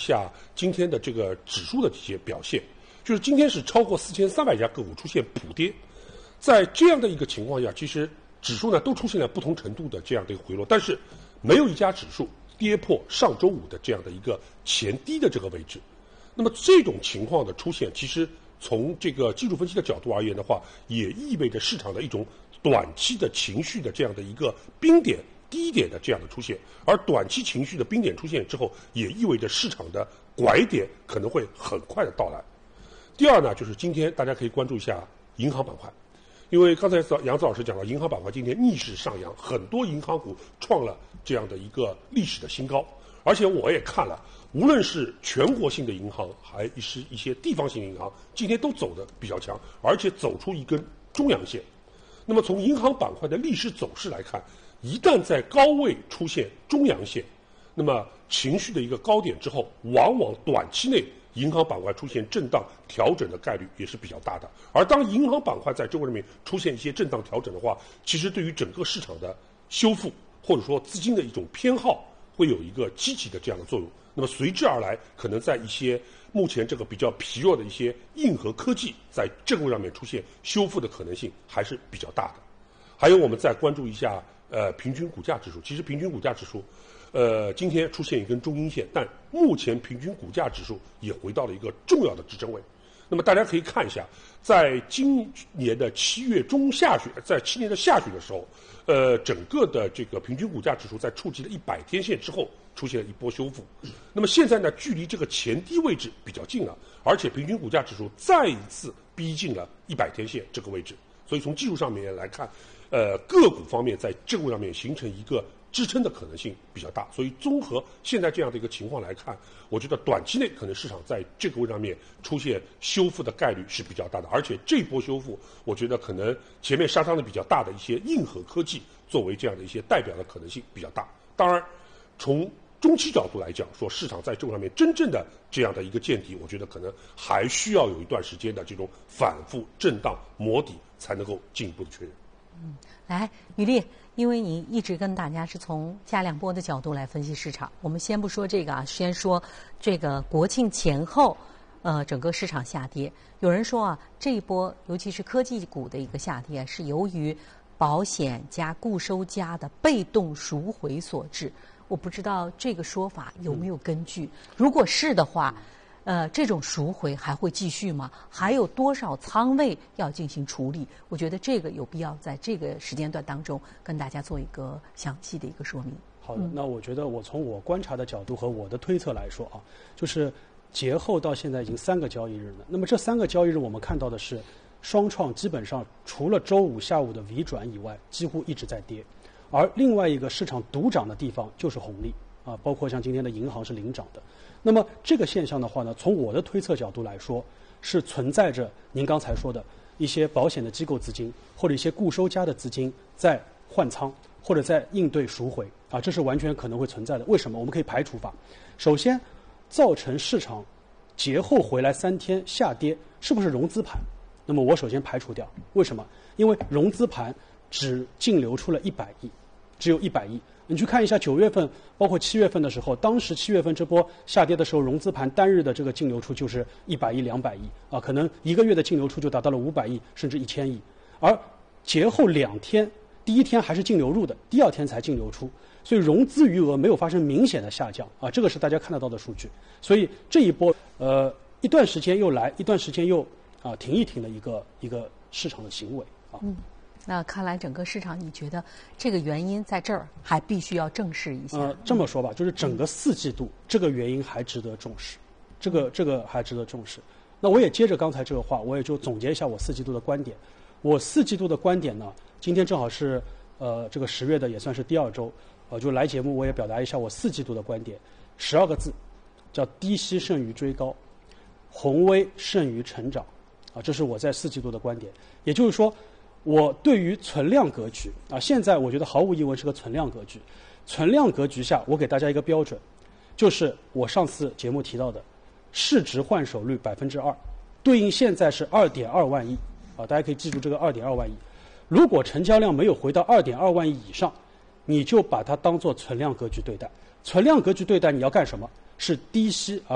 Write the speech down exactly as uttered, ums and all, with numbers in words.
下今天的这个指数的一些表现。就是今天是超过四千三百家个股出现普跌，在这样的一个情况下，其实指数呢都出现了不同程度的这样的一个回落，但是没有一家指数跌破上周五的这样的一个前低的这个位置。那么这种情况的出现，其实从这个技术分析的角度而言的话，也意味着市场的一种短期的情绪的这样的一个冰点低点的这样的出现，而短期情绪的冰点出现之后，也意味着市场的拐点可能会很快的到来。第二呢，就是今天大家可以关注一下银行板块，因为刚才杨子老师讲到，银行板块今天逆势上扬，很多银行股创了这样的一个历史的新高，而且我也看了，无论是全国性的银行，还是一些地方性银行，今天都走得比较强，而且走出一根中阳线。那么从银行板块的历史走势来看，一旦在高位出现中阳线，那么情绪的一个高点之后，往往短期内银行板块出现震荡调整的概率也是比较大的。而当银行板块在周围里面出现一些震荡调整的话，其实对于整个市场的修复或者说资金的一种偏好会有一个积极的这样的作用。那么随之而来，可能在一些目前这个比较疲弱的一些硬核科技在这个位上面出现修复的可能性还是比较大的。还有我们再关注一下呃平均股价指数，其实平均股价指数呃，今天出现一根中阴线，但目前平均股价指数也回到了一个重要的支撑位。那么大家可以看一下，在今年的七月中下旬，在七年的下旬的时候，呃，整个的这个平均股价指数在触及了一百天线之后，出现了一波修复。那么现在呢，距离这个前低位置比较近了，而且平均股价指数再一次逼近了一百天线这个位置。所以从技术上面来看，呃，个股方面在这个位上面形成一个支撑的可能性比较大，所以综合现在这样的一个情况来看，我觉得短期内可能市场在这个位上面出现修复的概率是比较大的，而且这波修复，我觉得可能前面杀伤力比较大的一些硬核科技作为这样的一些代表的可能性比较大。当然，从中期角度来讲，说市场在这个上面真正的这样的一个见底，我觉得可能还需要有一段时间的这种反复震荡磨底，才能够进一步的确认。 嗯，来，于丽，因为你一直跟大家是从加量波的角度来分析市场，我们先不说这个啊，先说这个国庆前后，呃，整个市场下跌。有人说啊，这一波尤其是科技股的一个下跌，是由于保险加固收加的被动赎回所致。我不知道这个说法有没有根据？如果是的话，呃，这种赎回还会继续吗？还有多少仓位要进行处理？我觉得这个有必要在这个时间段当中跟大家做一个详细的一个说明。 好的，嗯、那我觉得我从我观察的角度和我的推测来说啊，就是节后到现在已经三个交易日了。那么这三个交易日我们看到的是，双创基本上除了周五下午的 V 转以外，几乎一直在跌。而另外一个市场独涨的地方就是红利啊，包括像今天的银行是领涨的。那么这个现象的话呢，从我的推测角度来说，是存在着您刚才说的一些保险的机构资金或者一些固收加的资金在换仓或者在应对赎回啊，这是完全可能会存在的。为什么？我们可以排除法。首先，造成市场节后回来三天下跌，是不是融资盘？那么我首先排除掉。为什么？因为融资盘只净流出了一百亿，只有一百亿。你去看一下九月份，包括七月份的时候，当时七月份这波下跌的时候，融资盘单日的这个净流出就是一百亿、两百亿啊，可能一个月的净流出就达到了五百亿甚至一千亿。而节后两天，第一天还是净流入的，第二天才净流出，所以融资余额没有发生明显的下降啊，这个是大家看得到的数据。所以这一波呃一段时间又来，一段时间又啊停一停的一个一个市场的行为啊。 嗯。那看来整个市场，你觉得这个原因在这儿还必须要正视一下？ 呃，这么说吧，就是整个四季度、嗯、这个原因还值得重视，这个这个还值得重视。那我也接着刚才这个话，我也就总结一下我四季度的观点。我四季度的观点呢，今天正好是呃这个十月的也算是第二周，呃就来节目我也表达一下我四季度的观点，十二个字，叫低吸胜于追高，宏威胜于成长，啊，这是我在四季度的观点。也就是说，我对于存量格局啊，现在我觉得毫无疑问是个存量格局。存量格局下，我给大家一个标准，就是我上次节目提到的市值换手率百分之二，对应现在是二点二万亿啊，大家可以记住这个二点二万亿。如果成交量没有回到二点二万亿以上，你就把它当做存量格局对待。存量格局对待你要干什么？是低吸而